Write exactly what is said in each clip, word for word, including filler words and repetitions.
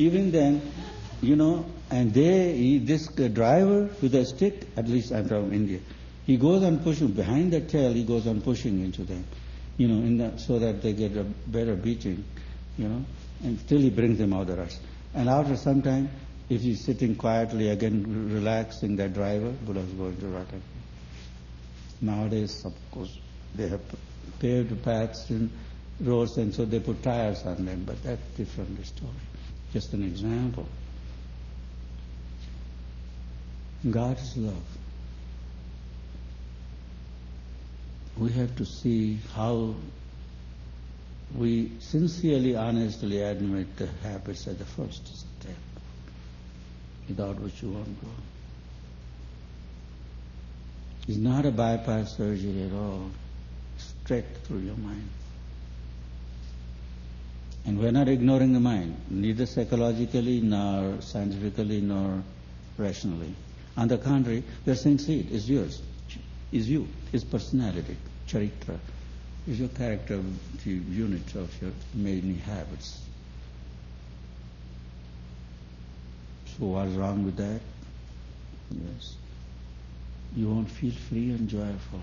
Even then, you know, and they, he, this driver with a stick, at least I'm from India, he goes on pushing, behind the tail, he goes on pushing into them, you know, in the, so that they get a better beating, you know, and still he brings them out the rush. And after some time, if he's sitting quietly, again relaxing, that driver, Buddha is going to rot again. Nowadays, of course, they have paved paths and roads, and so they put tires on them, but that's a different story. Just an example. God is love. We have to see how we sincerely, honestly admit the habits at the first step, without which you won't go. It's not a bypass surgery at all, straight through your mind. And we're not ignoring the mind, neither psychologically, nor scientifically, nor rationally. On the contrary, we're saying, see, it is yours, is you, is personality, charitra, is your character, the unit of your many habits. So what's wrong with that? Yes. You won't feel free and joyful.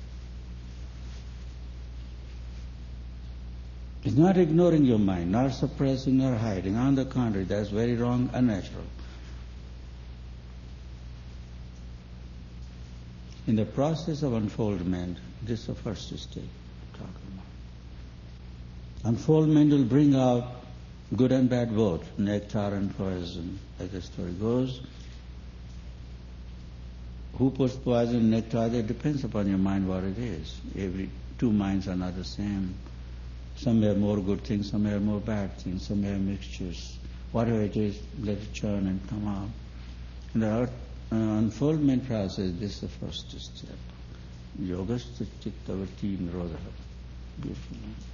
It's not ignoring your mind, not suppressing nor hiding. On the contrary, that's very wrong, unnatural. In the process of unfoldment, this is the first step I'm talking about. Unfoldment will bring out good and bad both, nectar and poison, as the story goes. Who puts poison in nectar? It depends upon your mind what it is. Every two minds are not the same. Some have more good things, some have more bad things, some have mixtures. Whatever it is, let it churn and come out. In the uh, unfoldment process, this is the first step. Yogastha chittavati nirodha. Beautiful.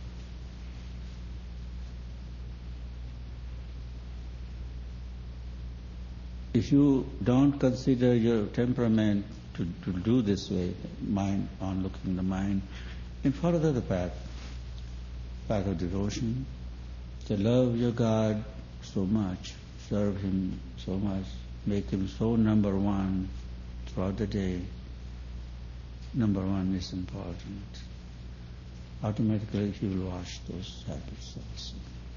If you don't consider your temperament to, to do this way, mind onlooking the mind, then follow the other path. Path of devotion, to love your God so much, serve Him so much, make Him so number one throughout the day. Number one is important. Automatically He will wash those habits also.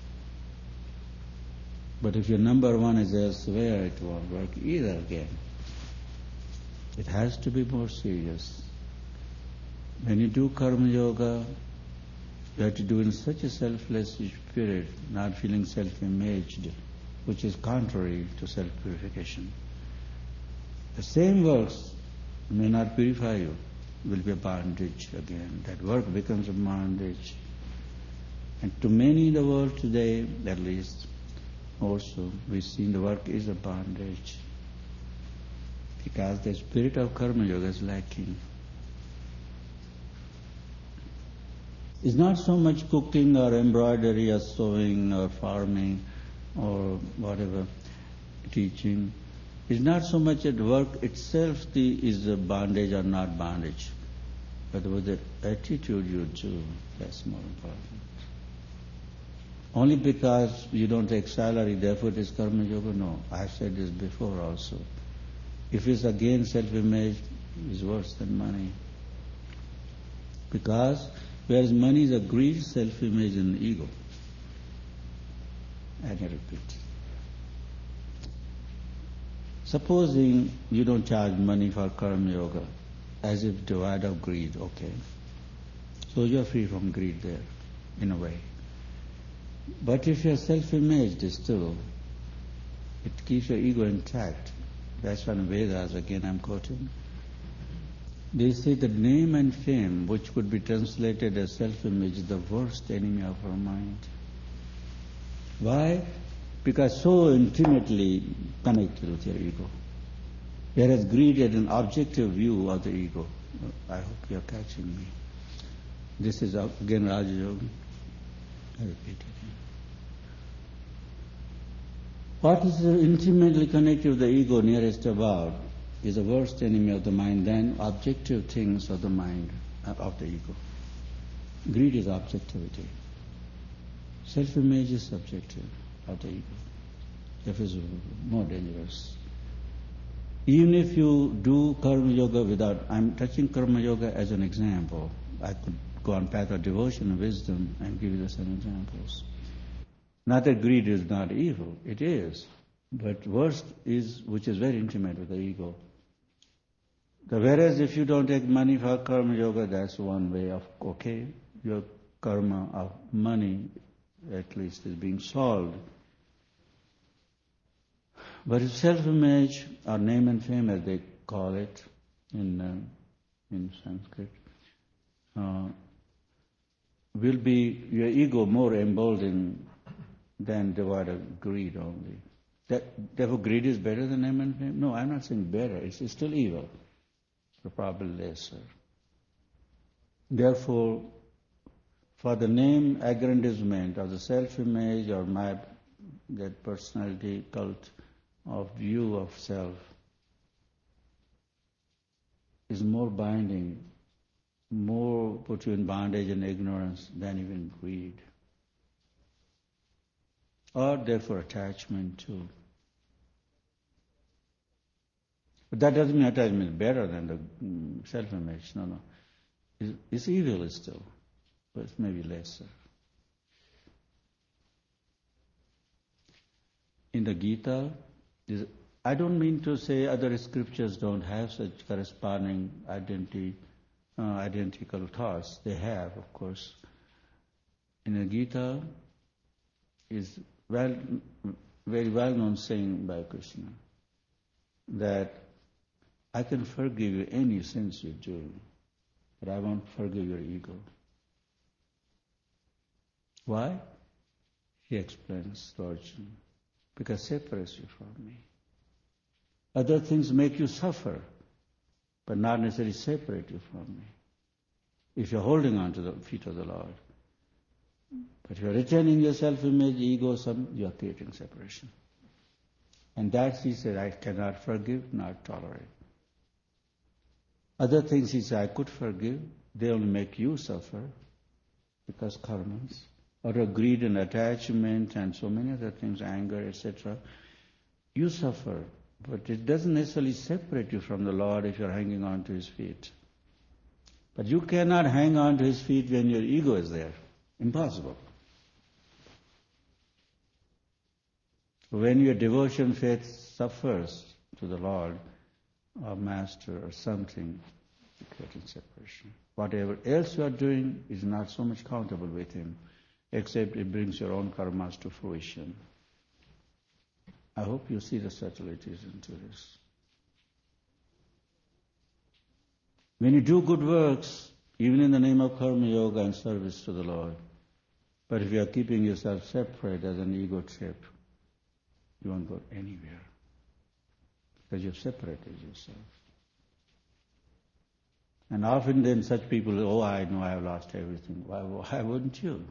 But if your number one is elsewhere, it won't work either again. It has to be more serious. When you do karma yoga, you have to do it in such a selfless spirit, not feeling self-imaged, which is contrary to self-purification. The same works may not purify you, will be a bondage again. That work becomes a bondage. And to many in the world today, at least, also, we've seen the work is a bondage. Because the spirit of karma yoga is lacking. It's not so much cooking or embroidery or sewing or farming or whatever, teaching. It's not so much that work itself the, is a bondage or not bondage, but with the attitude you do, that's more important. Only because you don't take salary, therefore it is karma yoga? No. I've said this before also. If it's again self-image, it's worse than money. Because whereas money is a greed, self-image and ego. I can repeat. Supposing you don't charge money for karma yoga, as if devoid of greed, okay. So you're free from greed there, in a way. But if you're self-imaged still, it keeps your ego intact. That's one Vedas, again I'm quoting. They say that name and fame, which could be translated as self-image, is the worst enemy of our mind. Why? Because so intimately connected with your ego. Whereas greed is an objective view of the ego. I hope you're catching me. This is again Raja Yoga. I repeat it. What is intimately connected with the ego nearest about is the worst enemy of the mind than objective things of the mind, of the ego. Greed is objectivity. Self-image is subjective of the ego. That is more dangerous. Even if you do karma yoga without, I'm touching karma yoga as an example. I could go on path of devotion and wisdom and give you the same examples. Not that greed is not evil, it is. But worst is, which is very intimate with the ego. The, whereas if you don't take money for karma yoga, that's one way of, okay, your karma of money at least is being solved. But if self-image, or name and fame as they call it in uh, in Sanskrit, uh, will be your ego more emboldened than devoid of greed only. That, therefore greed is better than name and fame? No, I'm not saying better, it's, it's still evil, but probably lesser. Therefore, for the name aggrandizement or the self-image or my that personality cult of view of self is more binding, more put you in bondage and ignorance than even greed. Or therefore attachment too. But that doesn't mean attachment is better than the mm, self-image. No, no. It's, it's evil still, but it's maybe lesser. In the Gita, I don't mean to say other scriptures don't have such corresponding identity, uh, identical thoughts. They have, of course. In the Gita is well, very well-known saying by Krishna that I can forgive you any sins you do, but I won't forgive your ego. Why? He explains to Arjuna, because it separates you from me. Other things make you suffer, but not necessarily separate you from me. If you're holding on to the feet of the Lord. But if you're retaining your self-image, ego, some, you are creating separation. And that, he said, I cannot forgive, not tolerate. Other things, he said, I could forgive, they only make you suffer, because karmas, or a greed and attachment and so many other things, anger, et cetera, you suffer. But it doesn't necessarily separate you from the Lord if you're hanging on to His feet. But you cannot hang on to His feet when your ego is there. Impossible. When your devotion faith suffers to the Lord or Master or something, you create separation. Whatever else you are doing is not so much countable with Him, except it brings your own karmas to fruition. I hope you see the subtleties into this. When you do good works, even in the name of karma yoga and service to the Lord, but if you are keeping yourself separate as an ego trip, you won't go anywhere, because you've separated yourself. And often then such people, oh, I know I have lost everything. Why, why wouldn't you?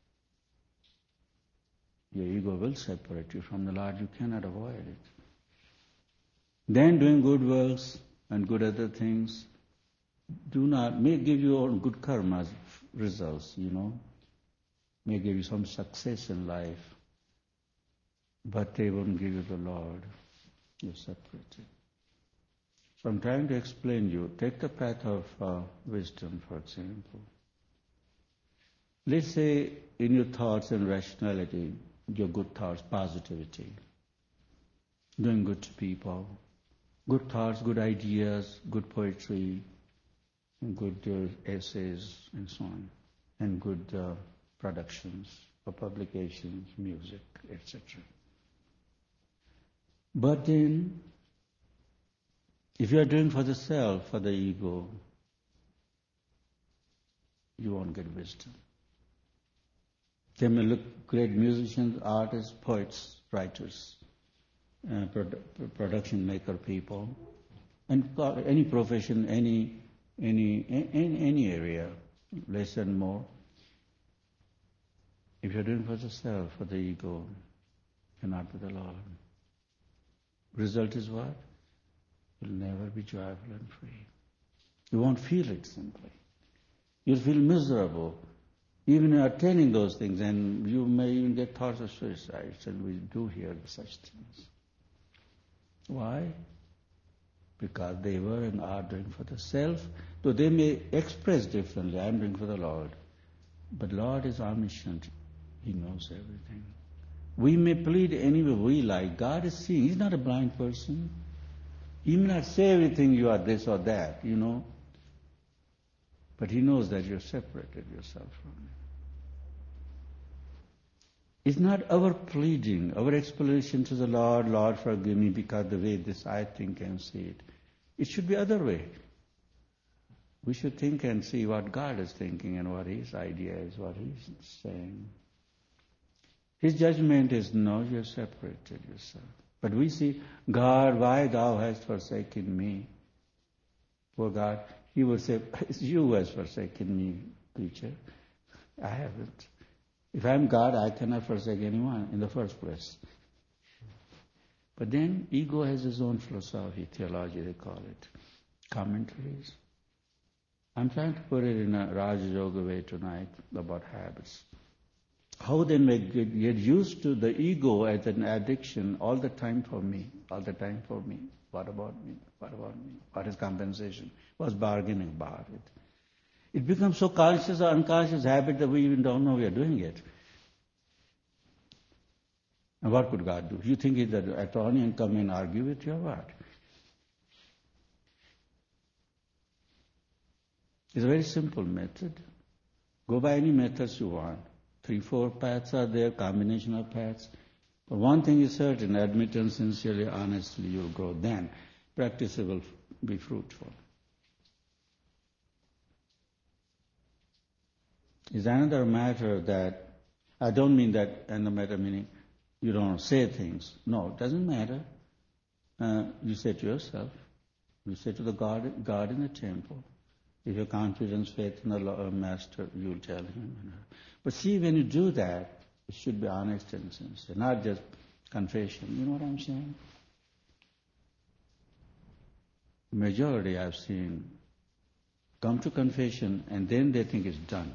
Your ego will separate you from the Lord. You cannot avoid it. Then doing good works and good other things do not, may give you all good karmas results, you know, may give you some success in life, but they won't give you the Lord. You're separated. So I'm trying to explain you. Take the path of uh, wisdom, for example. Let's say in your thoughts and rationality, your good thoughts, positivity, doing good to people, good thoughts, good ideas, good poetry, good uh, essays, and so on, and good uh, productions or publications, music, et cetera. But then, if you are doing for the self, for the ego, you won't get wisdom. They may look great musicians, artists, poets, writers, uh, produ- production maker people, and any profession, any any any, any area, less and more. If you're doing for the self, for the ego, you're not with the Lord. Result is what? You'll never be joyful and free. You won't feel it simply. You'll feel miserable. even attaining those things, and you may even get thoughts of suicide, and we do hear such things. Why? Because they were and are doing for the self, though they may express differently, I am doing for the Lord. But Lord is omniscient. He knows everything. We may plead any way we like. God is seeing. He's not a blind person. He may not say everything, you are this or that, you know. But He knows that you're separated yourself from Him. It's not our pleading, our explanation to the Lord, Lord forgive me because the way this I think and see it. It should be other way. We should think and see what God is thinking and what His idea is, what He's saying. His judgment is, no, you have separated yourself. But we see, God, why thou hast forsaken me? Poor God, He would say, it's you who has forsaken me, preacher. I haven't. If I'm God, I cannot forsake anyone in the first place. But then ego has its own philosophy, theology they call it, commentaries. I'm trying to put it in a Raja Yoga way tonight about habits. How then we get, get used to the ego as an addiction all the time for me, all the time for me. What about me? What about me? What is compensation? What's bargaining about it? It becomes so conscious or unconscious habit that we even don't know we are doing it. And what could God do? You think He's the attorney and come and argue with you or what? It's a very simple method. Go by any methods you want. Three, four paths are there, combination of paths. But one thing is certain, admittance, sincerely, honestly, you'll grow. Then practice will be fruitful. It's another matter that, I don't mean that another matter meaning you don't say things. No, it doesn't matter. Uh, you say to yourself, you say to the God, God in the temple, if you have confidence, faith in the Lord, Master, you'll tell Him. But see, when you do that, it should be honest and sincere, not just confession. You know what I'm saying? Majority I've seen come to confession and then they think it's done.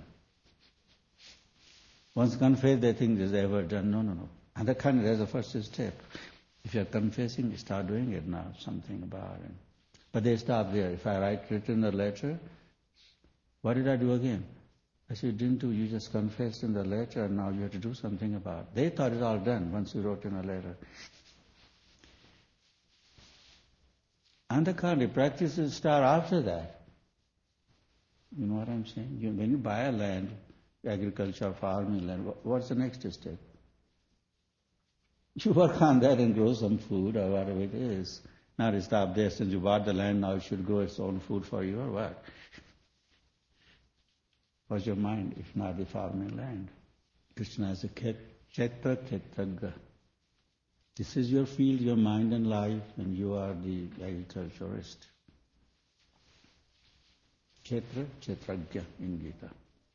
Once confessed, they think it's ever done. No, no, no. And that kind of that's the first step. If you're confessing, you start doing it now, something about it. But they stop there. If I write written a letter, what did I do again? I said, didn't do, you just confessed in the letter and now you have to do something about it. They thought it's all done once you wrote in a letter. On the contrary, practices start after that. You know what I'm saying? You, when you buy a land, agriculture, farming land, what's the next step? You work on that and grow some food or whatever it is. Not to stop there, since you bought the land, now it should grow its own food for you or what? What's your mind, if not the farming land? Krishna is a Kshetra Kshetragya. This is your field, your mind and life, and you are the agriculturist. Kshetra Kshetragya in Gita.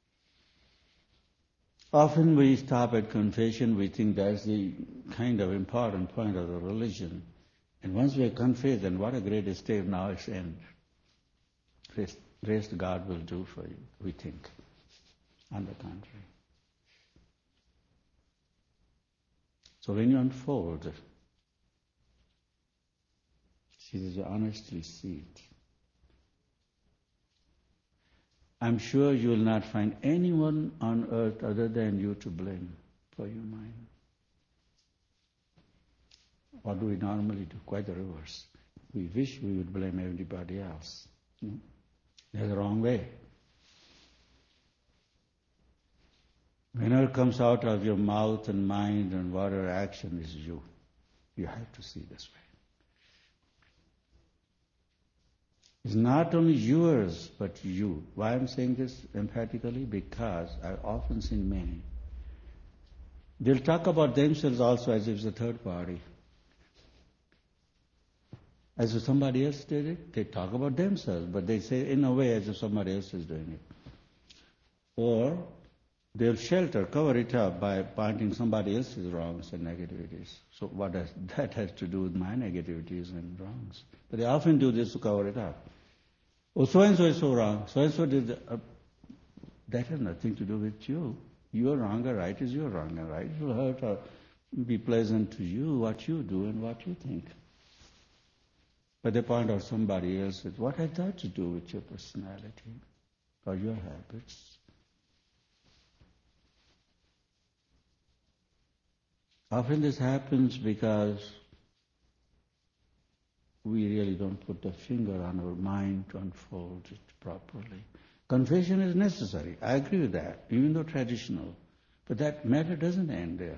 Often we stop at confession, we think that's the kind of important point of the religion. And once we are confessed, then what a great step, now it's end. Rest, rest God will do for you, we think. On the contrary. So when you unfold, see that you honestly see it. I'm sure you will not find anyone on earth other than you to blame for your mind. What do we normally do? Quite the reverse. We wish we would blame everybody else. No? That's the wrong way. Whenever it comes out of your mouth and mind and whatever action is you, you have to see this way. It's not only yours, but you. Why I'm saying this emphatically? Because I've often seen many. They'll talk about themselves also as if it's a third party. As if somebody else did it, they talk about themselves, but they say in a way as if somebody else is doing it. Or they'll shelter, cover it up by pointing somebody else's wrongs and negativities. So what does that has to do with my negativities and wrongs? But they often do this to cover it up. Oh, so-and-so is so wrong. So-and-so did... The, uh, That has nothing to do with you. Your wrong or right is your wrong or right. It will hurt or be pleasant to you, what you do and what you think. But they point out somebody else with what has that to do with your personality or your habits? Often this happens because we really don't put the finger on our mind to unfold it properly. Confession is necessary. I agree with that, even though traditional. But that matter doesn't end there.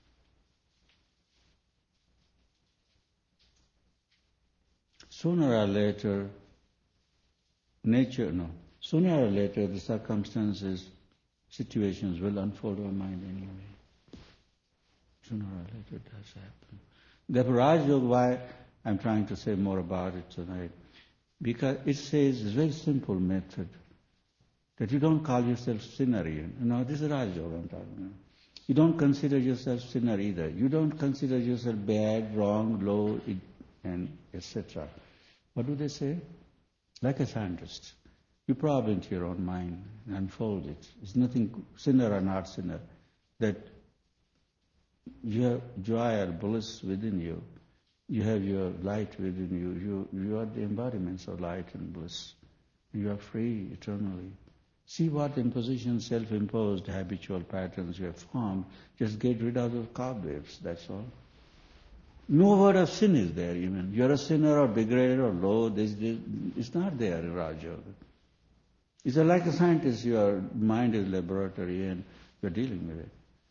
Sooner or later, nature, no, sooner or later the circumstances, situations will unfold our mind anyway. Sooner or later it does happen. Therefore, Raj Yoga, why I'm trying to say more about it tonight, because it says it's a very simple method that you don't call yourself sinner even. You know, this is Raj Yoga I'm talking about. You don't consider yourself sinner either. You don't consider yourself bad, wrong, low, and et cetera. What do they say? Like a scientist. You probe into your own mind and unfold it. It's nothing sinner or not sinner. That you have joy or bliss within you. You have your light within you. You, you are the embodiments of light and bliss. You are free eternally. See what impositions, self-imposed habitual patterns you have formed. Just get rid of those cobwebs, that's all. No word of sin is there even. You're a sinner or degraded or low. This, this, it's not there in Raj Yoga. It's like a scientist. Your mind is laboratory and you're dealing with it.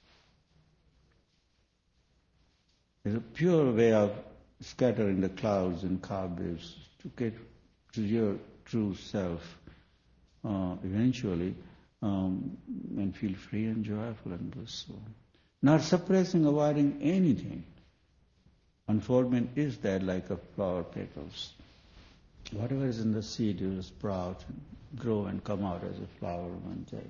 It's a pure way of scattering the clouds and cobwebs to get to your true self uh, eventually um, and feel free and joyful and blissful. Not suppressing, avoiding anything. Unfoldment is that like a flower petals. Whatever is in the seed will sprout and grow and come out as a flower one day.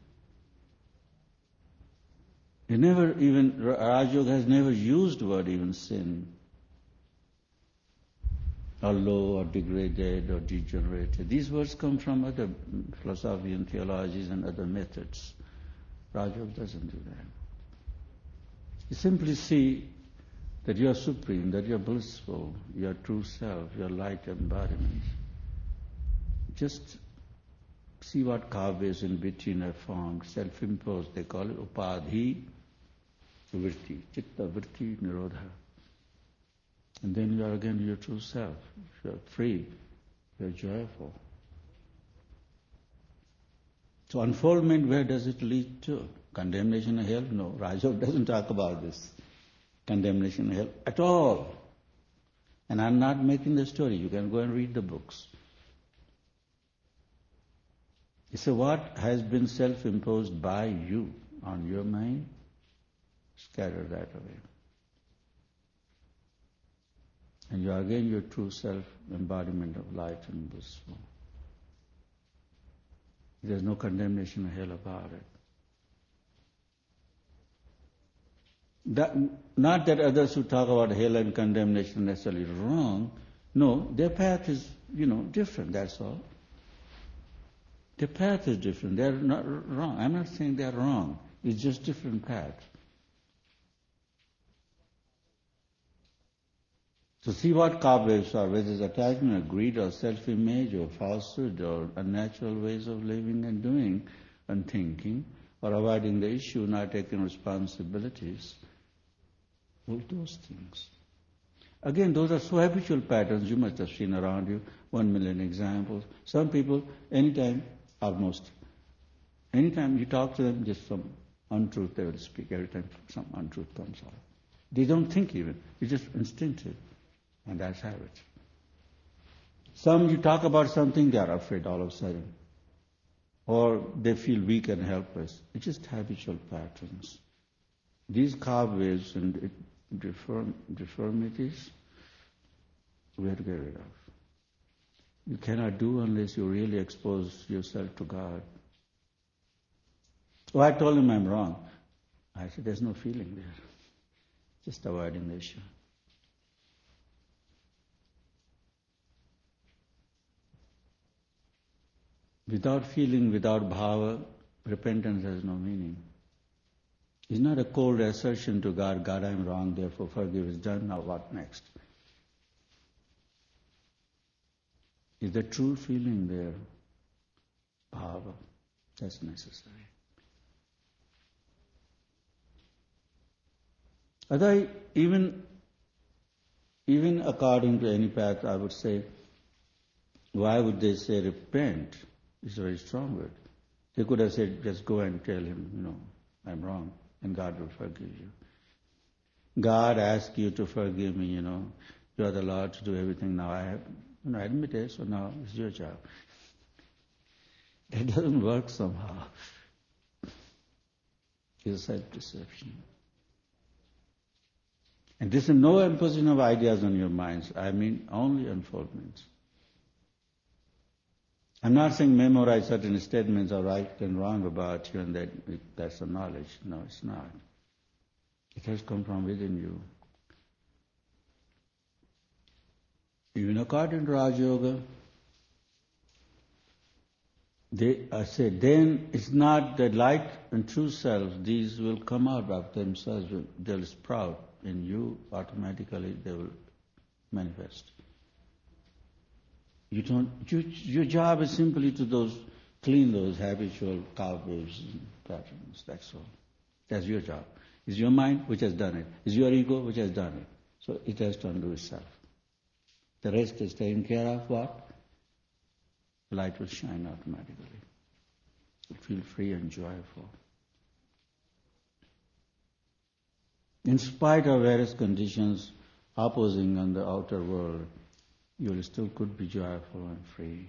He never even, Raj Yoga has never used the word even sin, or low, or degraded, or degenerated. These words come from other philosophy and theologies and other methods. Raj Yoga doesn't do that. You simply see that you are supreme, that you are blissful, your true self, your light embodiment. Just see what cobwebs in between are formed, self-imposed. They call it upadhi vritti, chitta vritti nirodha. And then you are again your true self. You are free, you are joyful. So unfoldment, where does it lead to? Condemnation and hell? No, Raj Yoga doesn't talk about this. Condemnation and hell at all. And I'm not making the story. You can go and read the books. So what has been self-imposed by you on your mind, scatter that away. And you are again your true self, embodiment of light and blissful. There's no condemnation or hell about it. That, not that others who talk about hell and condemnation are necessarily wrong. No, their path is, you know, different, that's all. Their path is different. They're not wrong. I'm not saying they're wrong. It's just different path. So see what cobwebs are, whether it's attachment or greed or self-image or falsehood or unnatural ways of living and doing and thinking, or avoiding the issue, not taking responsibilities. All those things. Again, those are so habitual patterns you must have seen around you, one million examples. Some people, anytime, almost, anytime you talk to them, just some untruth they will speak. Every time some untruth comes out. They don't think even. It's just instinctive. And that's habit. Some you talk about something, they are afraid all of a sudden. Or they feel weak and helpless. It's just habitual patterns. These cobwebs and deform, deformities, we have to get rid of. You cannot do unless you really expose yourself to God. So I told him I'm wrong. I said, there's no feeling there. Just avoiding the issue. Without feeling, without bhava, repentance has no meaning. It's not a cold assertion to God, God, I'm wrong, therefore forgive, it's done, now what next? Is the true feeling there? Bhava, that's necessary. Otherwise, even, even according to any path, I would say, why would they say repent? It's a very strong word. They could have said, just go and tell him, you know, I'm wrong, and God will forgive you. God asked you to forgive me, you know. You are the Lord to do everything. Now I have, you know, admit it, so now it's your job. That doesn't work somehow. It's a self-deception. And this is no imposition of ideas on your minds. I mean only unfoldments. I'm not saying memorize certain statements are right and wrong about you and that that's the knowledge. No, it's not. It has come from within you. Even according to Raj Yoga, they, I say, then it's not the light and true self, these will come out of themselves, they'll sprout in you, automatically they will manifest. You don't, you, your job is simply to those, clean those habitual cobwebs and patterns, that's all. That's your job. It's your mind which has done it. It's your ego which has done it. So it has to undo itself. The rest is taken care of, what? Light will shine automatically. You'll feel free and joyful. In spite of various conditions opposing on the outer world, you still could be joyful and free.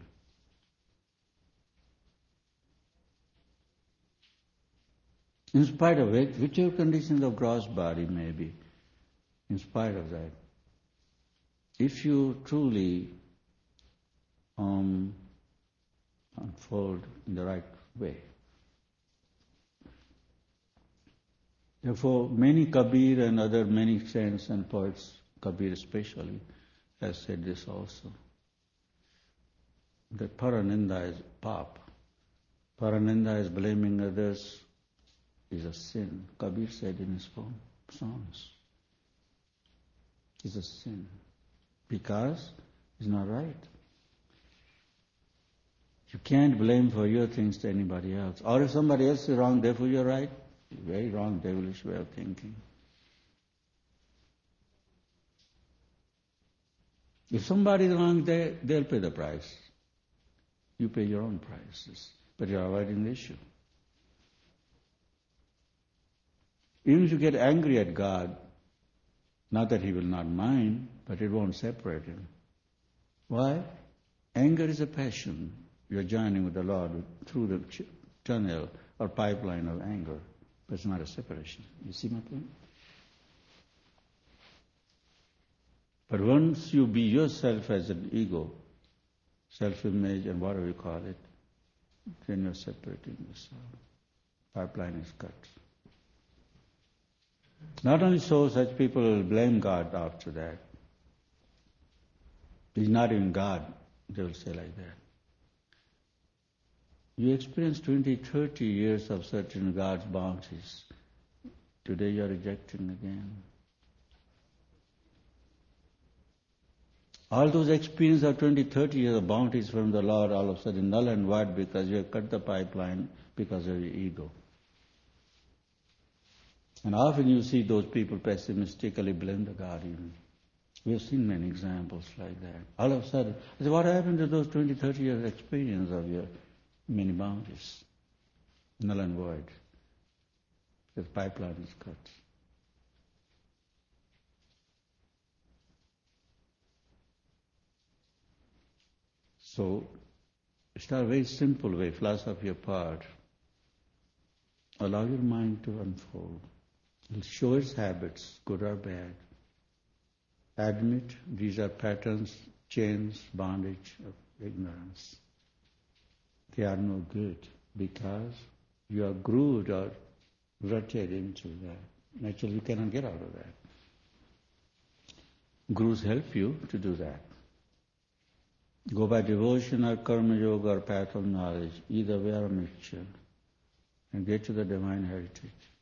In spite of it, whichever conditions of gross body may be, in spite of that, if you truly um, unfold in the right way. Therefore, many Kabir and other many saints and poets, Kabir especially, has said this also, that Paraninda is pap. Paraninda is blaming others, is a sin. Kabir said in his songs, it's a sin. Because it's not right. You can't blame for your things to anybody else. Or if somebody else is wrong, therefore you're right. Very wrong, devilish way of thinking. If somebody is wrong, they, they'll pay the price. You pay your own prices. But you're avoiding the issue. Even if you get angry at God, not that He will not mind, but it won't separate Him. Why? Anger is a passion. You're joining with the Lord through the ch- tunnel or pipeline of anger. But it's not a separation. You see my point? But once you be yourself as an ego, self-image and whatever you call it, then you're separating yourself. Pipeline is cut. Not only so, such people will blame God after that. He's not even God, they will say like that. You experience twenty, thirty years of certain God's bounties. Today you are rejecting again. All those experiences of twenty, thirty years of bounties from the Lord all of a sudden null and void because you have cut the pipeline because of your ego. And often you see those people pessimistically blame the God even. We have seen many examples like that. All of a sudden, I say, what happened to those twenty, thirty years experience of your many bounties? Null and void. The pipeline is cut. So, start a very simple way, philosophy apart. Allow your mind to unfold. It'll show its habits, good or bad. Admit these are patterns, chains, bondage of ignorance. They are no good because you are grooved or rooted into that. Naturally, you cannot get out of that. Gurus help you to do that. Go by devotion or karma yoga or path of knowledge, either way or a mixture. and get to the divine heritage.